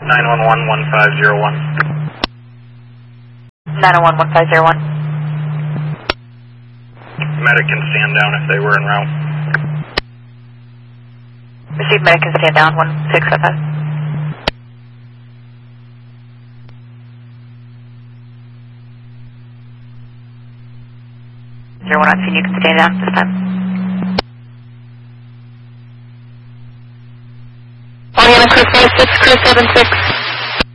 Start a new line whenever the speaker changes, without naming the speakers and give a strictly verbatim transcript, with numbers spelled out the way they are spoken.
nine one one, one five zero one.
nine one one, one five zero one.
Medic can stand down if they were en route.
Receive medic can stand down, one six five five. zero one on scene, you can stand down this time. Oriana Crew four six, Crew seven six.